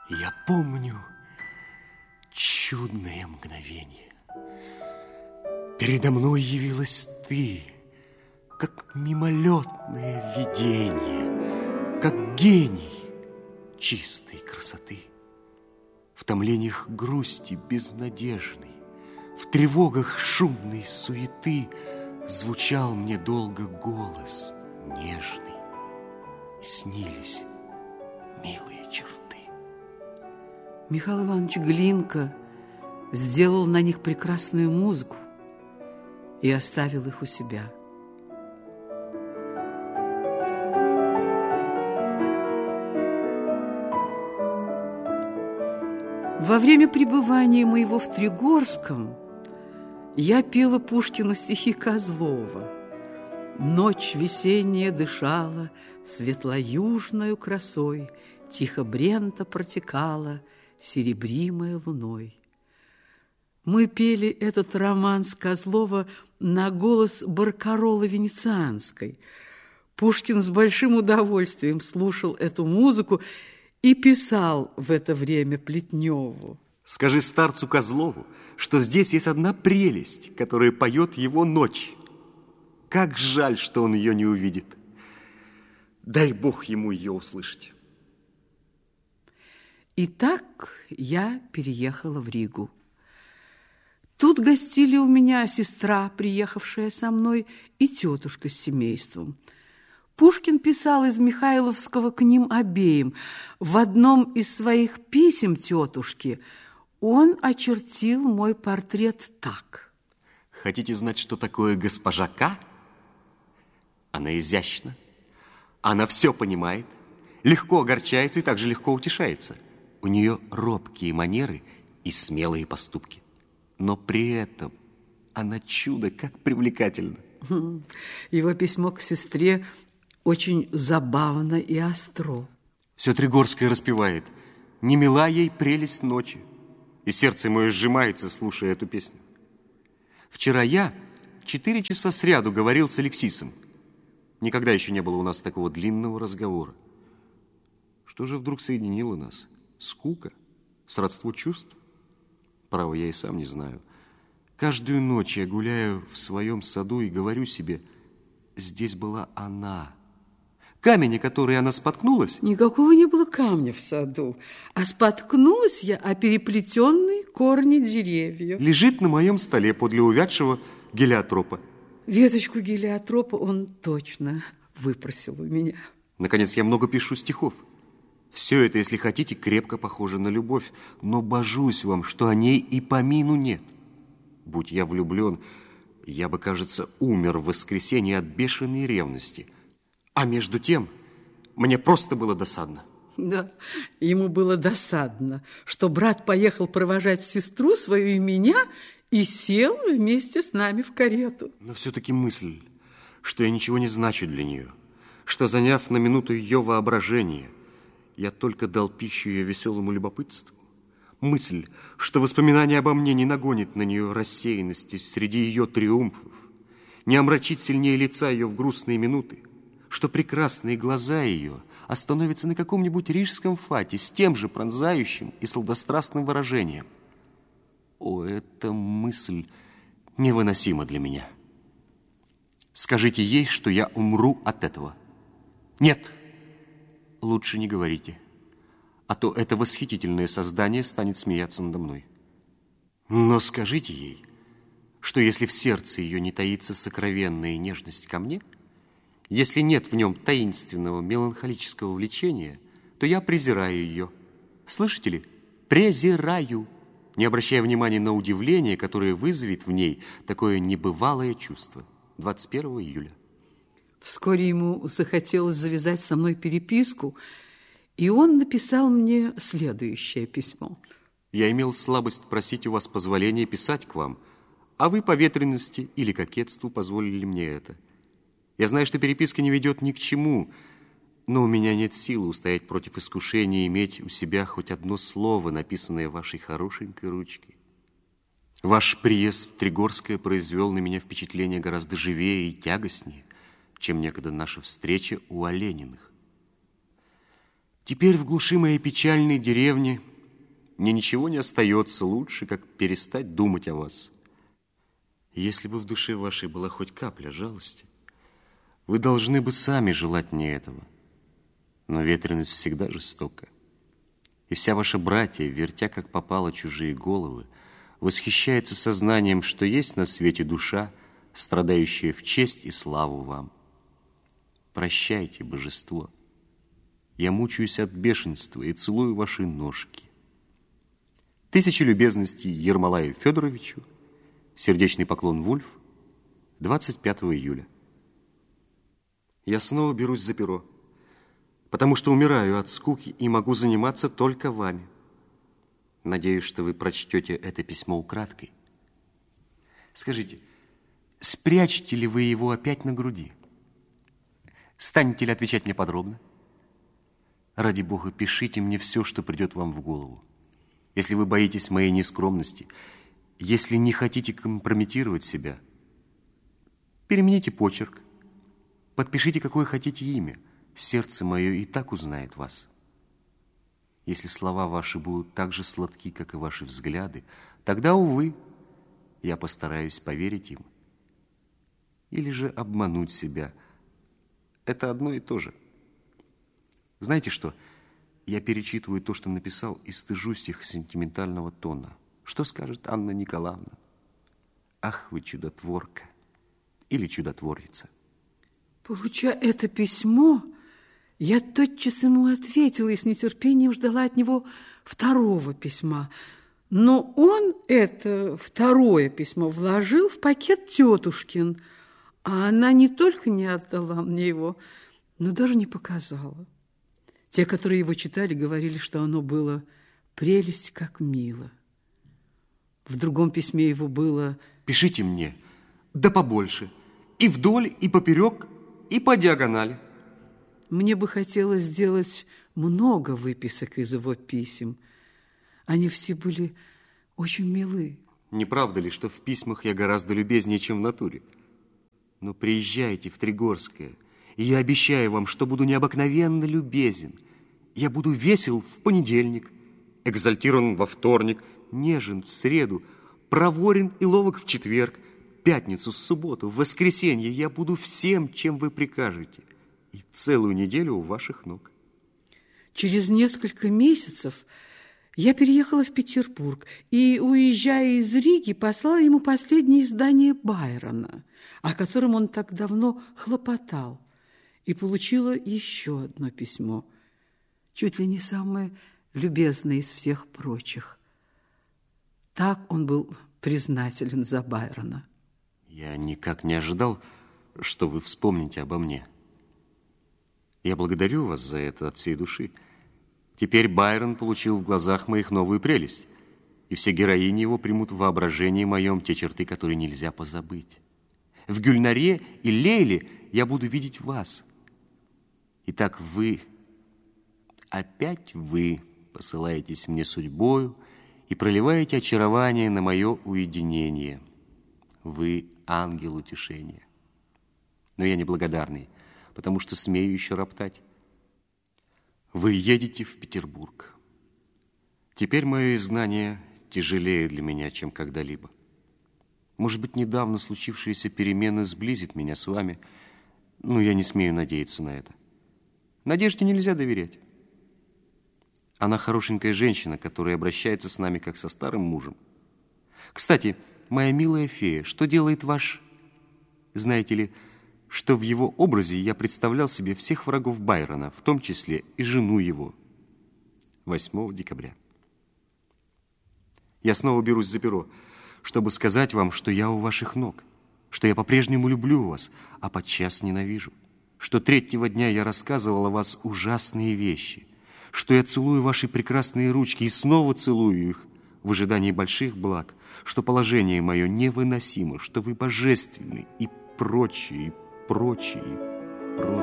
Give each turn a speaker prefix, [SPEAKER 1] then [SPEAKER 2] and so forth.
[SPEAKER 1] Я помню чудное мгновение. Передо мной явилась ты, как мимолетное видение, как гений чистой красоты. В томлениях грусти безнадежной, в тревогах шумной суеты звучал мне долго голос нежный. Снились милые черты.
[SPEAKER 2] Михаил Иванович Глинка сделал на них прекрасную музыку и оставил их у себя. Во время пребывания моего в Тригорском я пела Пушкину стихи Козлова. Ночь весенняя дышала светло-южною красой, тихо Брента протекала, серебримой луной. Мы пели этот романс Козлова на голос Баркаролы Венецианской. Пушкин с большим удовольствием слушал эту музыку и писал в это время Плетневу.
[SPEAKER 1] Скажи старцу Козлову, что здесь есть одна прелесть, которая поет его ночь. Как жаль, что он ее не увидит. Дай Бог ему ее услышать.
[SPEAKER 2] И так я переехала в Ригу. Тут гостили у меня сестра, приехавшая со мной, и тетушка с семейством. Пушкин писал из Михайловского к ним обеим. В одном из своих писем тетушке он очертил мой портрет так.
[SPEAKER 1] Хотите знать, что такое госпожа К? Она изящна, она все понимает, легко огорчается и также легко утешается. У нее робкие манеры и смелые поступки. Но при этом она чудо как привлекательна.
[SPEAKER 2] Его письмо к сестре очень забавно и остро.
[SPEAKER 1] Все Тригорское распевает. Не мила ей прелесть ночи. И сердце мое сжимается, слушая эту песню. Вчера я 4 часа сряду говорил с Алексисом. Никогда еще не было у нас такого длинного разговора. Что же вдруг соединило нас? Скука? Сродство чувств? Право, я и сам не знаю. Каждую ночь я гуляю в своем саду и говорю себе, здесь была она. Камень, о который она споткнулась...
[SPEAKER 2] Никакого не было камня в саду, а споткнулась я о переплетенные корни деревьев.
[SPEAKER 1] Лежит на моем столе подле увядшего гелиотропа.
[SPEAKER 2] Веточку гелиотропа он точно выпросил у меня.
[SPEAKER 1] Наконец, я много пишу стихов. Все это, если хотите, крепко похоже на любовь, но божусь вам, что о ней и помину нет. Будь я влюблен, я бы, кажется, умер в воскресенье от бешеной ревности. А между тем, мне просто было досадно.
[SPEAKER 2] Да, ему было досадно, что брат поехал провожать сестру свою и меня и сел вместе с нами в карету.
[SPEAKER 1] Но все-таки мысль, что я ничего не значу для нее, что, заняв на минуту ее воображение, я только дал пищу ее веселому любопытству. Мысль, что воспоминание обо мне не нагонит на нее рассеянности среди ее триумфов, не омрачит сильнее лица ее в грустные минуты, что прекрасные глаза ее остановятся на каком-нибудь рижском фате с тем же пронзающим и сладострастным выражением. О, эта мысль невыносима для меня. Скажите ей, что я умру от этого. Нет, лучше не говорите, а то это восхитительное создание станет смеяться надо мной. Но скажите ей, что если в сердце ее не таится сокровенная нежность ко мне, если нет в нем таинственного меланхолического влечения, то я презираю ее. Слышите ли? Презираю, не обращая внимания на удивление, которое вызовет в ней такое небывалое чувство. 21 июля.
[SPEAKER 2] Вскоре ему захотелось завязать со мной переписку, и он написал мне следующее письмо.
[SPEAKER 1] Я имел слабость просить у вас позволения писать к вам, а вы по ветрености или кокетству позволили мне это. Я знаю, что переписка не ведет ни к чему, но у меня нет силы устоять против искушения иметь у себя хоть одно слово, написанное вашей хорошенькой ручкой. Ваш приезд в Тригорское произвел на меня впечатление гораздо живее и тягостнее, чем некогда наша встреча у Олениных. Теперь в глуши моей печальной деревни мне ничего не остается лучше, как перестать думать о вас. Если бы в душе вашей была хоть капля жалости, вы должны бы сами желать мне этого. Но ветреность всегда жестока. И вся ваша братья, вертя как попало чужие головы, восхищается сознанием, что есть на свете душа, страдающая в честь и славу вам. Прощайте, божество. Я мучаюсь от бешенства и целую ваши ножки. 1000 любезностей Ермолаю Федоровичу. Сердечный поклон, Вульф. 25 июля. Я снова берусь за перо, потому что умираю от скуки и могу заниматься только вами. Надеюсь, что вы прочтете это письмо украдкой. Скажите, спрячете ли вы его опять на груди? Станете ли отвечать мне подробно? Ради Бога, пишите мне все, что придет вам в голову. Если вы боитесь моей нескромности, если не хотите компрометировать себя, перемените почерк, подпишите, какое хотите имя. Сердце мое и так узнает вас. Если слова ваши будут так же сладки, как и ваши взгляды, тогда, увы, я постараюсь поверить им. Или же обмануть себя. Это одно и то же. Знаете что? Я перечитываю то, что написал, и стыжусь их сентиментального тона. Что скажет Анна Николаевна? Ах, вы чудотворка или чудотворица.
[SPEAKER 2] Получая это письмо, я тотчас ему ответила и с нетерпением ждала от него второго письма. Но он это второе письмо вложил в пакет тетушкин, а она не только не отдала мне его, но даже не показала. Те, которые его читали, говорили, что оно было прелесть как мило. В другом письме его было:
[SPEAKER 1] «Пишите мне, да побольше, и вдоль, и поперек, и по диагонали».
[SPEAKER 2] Мне бы хотелось сделать много выписок из его писем. Они все были очень милы.
[SPEAKER 1] Не правда ли, что в письмах я гораздо любезнее, чем в натуре? Но приезжайте в Тригорское, и я обещаю вам, что буду необыкновенно любезен. Я буду весел в понедельник, экзальтирован во вторник, нежен в среду, проворен и ловок в четверг, пятницу, субботу, в воскресенье я буду всем, чем вы прикажете, и целую неделю у ваших ног.
[SPEAKER 2] Через несколько месяцев я переехала в Петербург и, уезжая из Риги, послала ему последнее издание Байрона, о котором он так давно хлопотал, и получила еще одно письмо, чуть ли не самое любезное из всех прочих. Так он был признателен за Байрона.
[SPEAKER 1] Я никак не ожидал, что вы вспомните обо мне. Я благодарю вас за это от всей души. Теперь Байрон получил в глазах моих новую прелесть, и все героини его примут в воображении моем те черты, которые нельзя позабыть. В Гюльнаре и Лейле я буду видеть вас. Итак, вы, опять вы посылаетесь мне судьбою и проливаете очарование на мое уединение. Вы ангел утешения. Но я неблагодарный, потому что смею еще роптать. Вы едете в Петербург. Теперь мое изгнание тяжелее для меня, чем когда-либо. Может быть, недавно случившиеся перемены сблизит меня с вами, но я не смею надеяться на это. Надежде нельзя доверять. Она хорошенькая женщина, которая обращается с нами, как со старым мужем. Кстати, моя милая фея, что делает ваш... Знаете ли, что в его образе я представлял себе всех врагов Байрона, в том числе и жену его. 8 декабря. Я снова берусь за перо, чтобы сказать вам, что я у ваших ног, что я по-прежнему люблю вас, а подчас ненавижу, что третьего дня я рассказывал о вас ужасные вещи, что я целую ваши прекрасные ручки и снова целую их в ожидании больших благ, что положение мое невыносимо, что вы божественны и прочее, и прочее, и прочее.